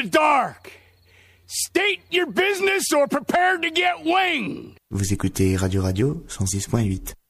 the dark. State your business or prepare to get winged. Vous écoutez Radio 106.8.